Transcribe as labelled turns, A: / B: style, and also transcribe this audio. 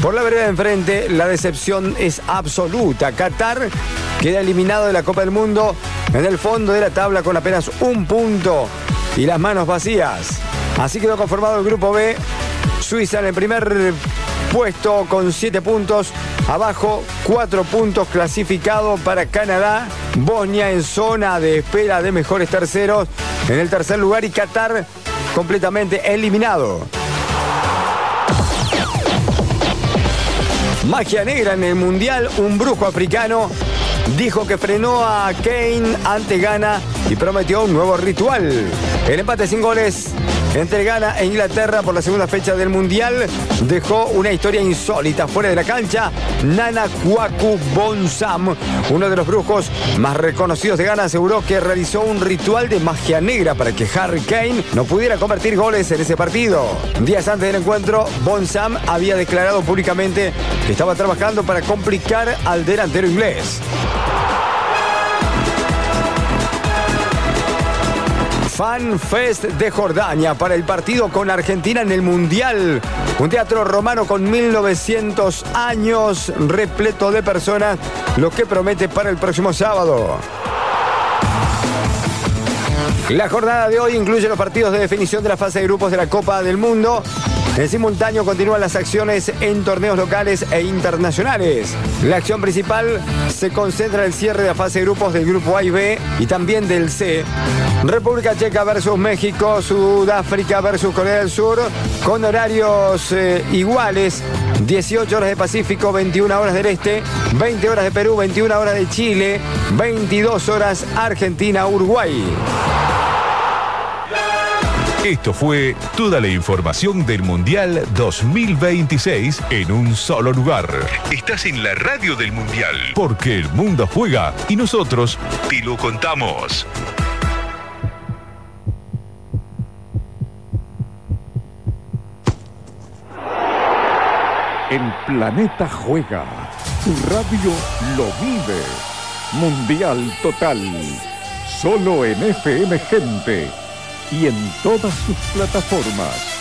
A: Por la vereda de enfrente, la decepción es absoluta. Qatar queda eliminado de la Copa del Mundo en el fondo de la tabla con apenas un punto y las manos vacías. Así quedó conformado el grupo B. Suiza en el primer puesto con 7 puntos. Abajo, 4 puntos clasificado para Canadá. Bosnia en zona de espera de mejores terceros en el tercer lugar y Qatar completamente eliminado. Magia negra en el Mundial. Un brujo africano dijo que frenó a Kane ante Ghana y prometió un nuevo ritual. El empate sin goles entre Ghana e Inglaterra por la segunda fecha del Mundial dejó una historia insólita fuera de la cancha. Nana Kwaku Bonsam, uno de los brujos más reconocidos de Ghana, aseguró que realizó un ritual de magia negra para que Harry Kane no pudiera convertir goles en ese partido. Días antes del encuentro, Bonsam había declarado públicamente que estaba trabajando para complicar al delantero inglés. Fan Fest de Jordania para el partido con Argentina en el Mundial. Un teatro romano con 1900 años, repleto de personas, lo que promete para el próximo sábado. La jornada de hoy incluye los partidos de definición de la fase de grupos de la Copa del Mundo. En simultáneo continúan las acciones en torneos locales e internacionales. La acción principal se concentra en el cierre de la fase de grupos del grupo A y B y también del C. República Checa versus México, Sudáfrica versus Corea del Sur, con horarios iguales. 18 horas de Pacífico, 21 horas del Este, 20 horas de Perú, 21 horas de Chile, 22 horas Argentina-Uruguay.
B: Esto fue toda la información del Mundial 2026 en un solo lugar. Estás en la radio del Mundial, porque el mundo juega y nosotros te lo contamos.
C: El planeta juega. Tu radio lo vive. Mundial total. Solo en FM Gente y en todas sus plataformas.